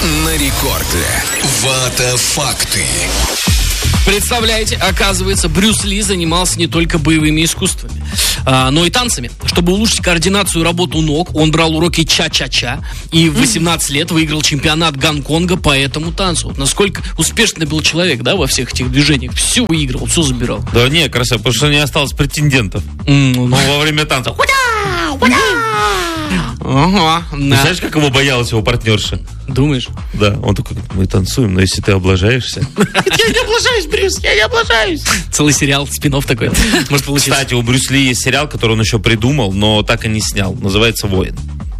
на рекорде. Вата-факты. Представляете, оказывается, Брюс Ли занимался не только боевыми искусствами, но и танцами. Чтобы улучшить координацию и работу ног, он брал уроки ча-ча-ча и в 18 лет выиграл чемпионат Гонконга по этому танцу. Вот насколько успешный был человек, да, во всех этих движениях. Все выиграл, все забирал. Да не, красава, потому что не осталось претендентов. Но во время танца. Ага. Знаешь, как его боялась его партнерша? Думаешь? Да, он такой: мы танцуем, но если ты облажаешься... Я не облажаюсь, Брюс, я не облажаюсь. Целый сериал, спин-офф такой. Может получиться. Кстати, у Брюс Ли есть сериал, который он еще придумал, но так и не снял. Называется «Воин».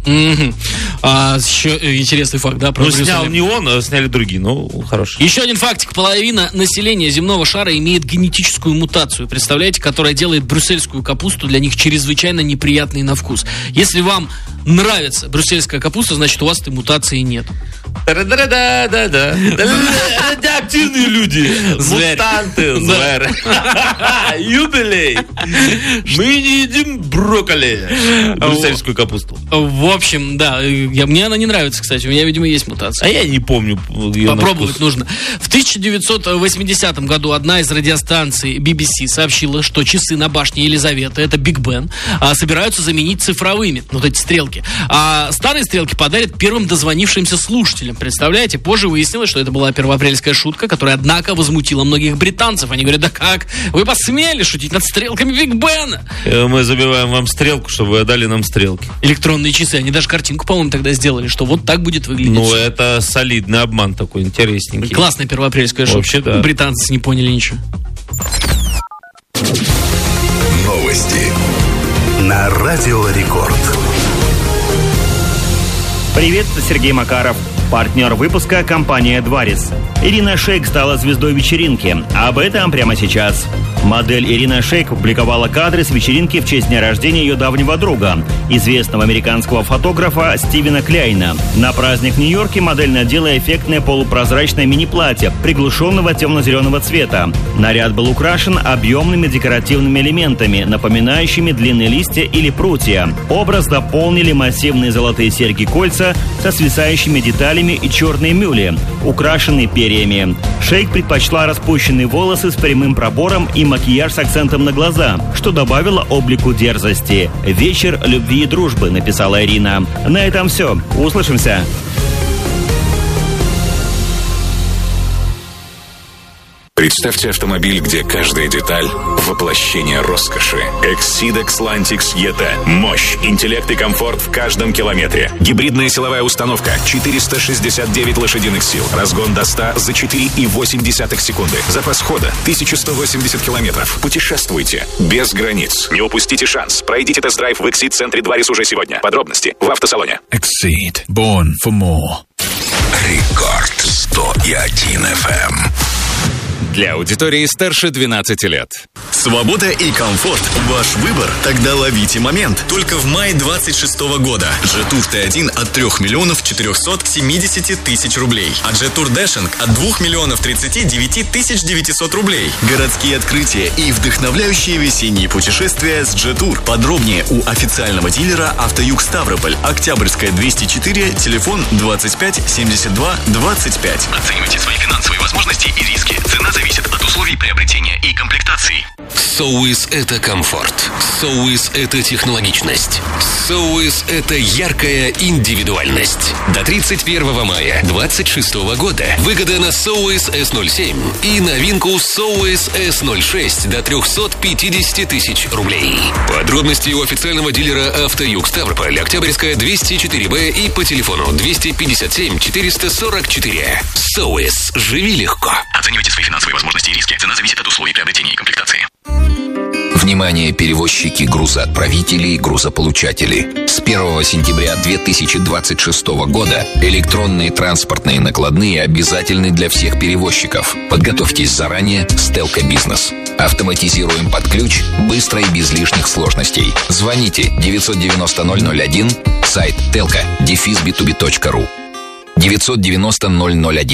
Еще интересный факт, да, про Брюса Ли. Снял не он, а сняли другие, но хороший. Еще один фактик. Половина населения земного шара имеет генетическую мутацию, представляете, которая делает брюссельскую капусту для них чрезвычайно неприятной на вкус. Если вам нравится брюссельская капуста, значит, у вас этой мутации нет. Да-да-да-да-да. Радиоактивные люди. Мутанты. Зверь. Юбилей. Мы не едим брокколи. Брюссельскую капусту. В общем, да. Мне она не нравится, кстати. У меня, видимо, есть мутация. А я не помню. Попробовать нужно. В 1980 году одна из радиостанций BBC сообщила, что часы на башне Елизаветы, это Биг Бен, собираются заменить цифровыми. Вот эти стрелки. А старые стрелки подарят первым дозвонившимся слушателям. Представляете? Позже выяснилось, что это была первоапрельская шутка, которая, однако, возмутила многих британцев. Они говорят: да как? Вы посмели шутить над стрелками Биг Бена? Мы забиваем вам стрелку, чтобы вы отдали нам стрелки. Электронные часы. Они даже картинку, по-моему, тогда сделали, что вот так будет выглядеть. Ну, это солидный обман такой, интересненький. Классная первоапрельская шутка. Вообще, да. Британцы не поняли ничего. Новости на Радио Рекорд. Привет, Сергей Макаров. Партнер выпуска — компания Дварис. Ирина Шейк стала звездой вечеринки. Об этом прямо сейчас. Модель Ирина Шейк публиковала кадры с вечеринки в честь дня рождения ее давнего друга, известного американского фотографа Стивена Кляйна. На праздник в Нью-Йорке модель надела эффектное полупрозрачное мини-платье приглушенного темно-зеленого цвета. Наряд был украшен объемными декоративными элементами, напоминающими длинные листья или прутья. Образ дополнили массивные золотые серьги-кольца со свисающими деталями и черные мюли, украшенные перьями. Шейк предпочла распущенные волосы с прямым пробором и макияж с акцентом на глаза, что добавило облику дерзости. «Вечер любви и дружбы», написала Ирина. На этом все. Услышимся. Представьте автомобиль, где каждая деталь – воплощение роскоши. Exceed Xlantix ET. Мощь, интеллект и комфорт в каждом километре. Гибридная силовая установка, 469 лошадиных сил. Разгон до 100 за 4,8 секунды. Запас хода – 1180 километров. Путешествуйте без границ. Не упустите шанс. Пройдите тест-драйв в Exceed-центре Дварис уже сегодня. Подробности в автосалоне. Exceed. Born for more. Рекорд 101 FM. Для аудитории старше 12 лет. Свобода и комфорт – ваш выбор? Тогда ловите момент. Только в мае 26 года. Jetour T1 от 3 миллионов 470 тысяч рублей. А Jetour Dashing от 2 миллионов 39 тысяч 900 рублей. Городские открытия и вдохновляющие весенние путешествия с Jetour. Подробнее у официального дилера «Автоюг Ставрополь». Октябрьская, 204, телефон 25 72 25. Оценивайте свои финансовые возможности и риски. Цена зависит от условий приобретения и комплектации. Соуис — это комфорт. Соуис — это технологичность. Соуис — это яркая индивидуальность. До 31 мая 2026 года выгода на Соуис S07 и новинку Соуис S06 до 350 тысяч рублей. Подробности у официального дилера «Автоюг Ставрополь», Октябрьская, 204Б и по телефону 257 444. Соуис. Живи легко. Оценивайте свои финансовые возможности и риски. Цена зависит от условий приобретения и комплектации. Внимание, перевозчики, грузоотправители и грузополучатели. С 1 сентября 2026 года электронные транспортные накладные обязательны для всех перевозчиков. Подготовьтесь заранее с Телко Бизнес. Автоматизируем под ключ, быстро и без лишних сложностей. Звоните 990 001, сайт telco-b2b.ru. 990 001.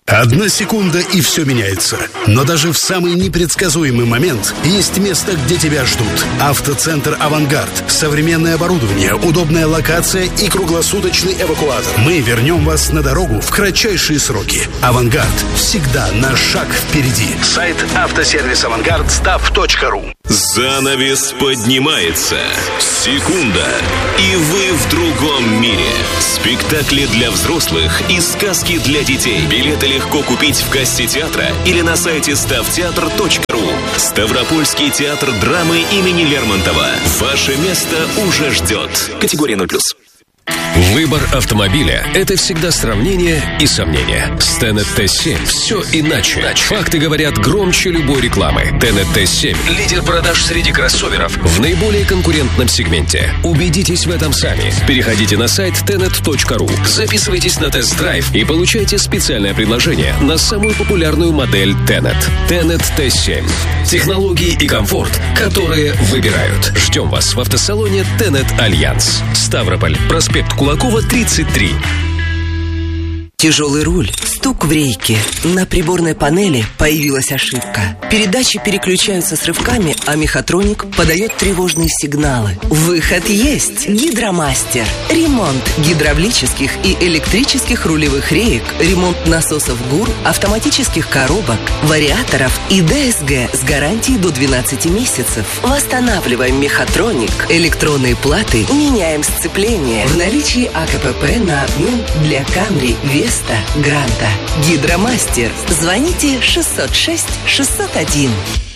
Одна секунда, и все меняется. Но даже в самый непредсказуемый момент есть место, где тебя ждут. Автоцентр «Авангард». Современное оборудование, удобная локация и круглосуточный эвакуатор. Мы вернем вас на дорогу в кратчайшие сроки. «Авангард» всегда на шаг впереди. Сайт автосервис авангард.став.ру. Занавес поднимается. Секунда, и вы в другом мире. Спектакли для взрослых и сказки для детей. Билеты легко купить в кассе театра или на сайте stavteatr.ru. Ставропольский театр драмы имени Лермонтова. Ваше место уже ждет. Категория 0+. Выбор автомобиля – это всегда сравнение и сомнение. С Tenet T7 все иначе. Факты говорят громче любой рекламы. Tenet T7 – лидер продаж среди кроссоверов в наиболее конкурентном сегменте. Убедитесь в этом сами. Переходите на сайт tenet.ru, записывайтесь на тест-драйв и получайте специальное предложение на самую популярную модель Tenet. Tenet T7. Технологии и комфорт, которые выбирают. Ждем вас в автосалоне Tenet Альянс. Ставрополь. Проспект Кулакова, 33. Тяжелый руль, стук в рейке. На приборной панели появилась ошибка. Передачи переключаются с рывками, а мехатроник подает тревожные сигналы. Выход есть. Гидромастер. Ремонт гидравлических и электрических рулевых реек, ремонт насосов ГУР, автоматических коробок, вариаторов и ДСГ с гарантией до 12 месяцев. Восстанавливаем мехатроник, электронные платы, меняем сцепление. В наличии АКПП на обмен для Камри, Веста, Гранта. Гидромастер. Звоните 606 601.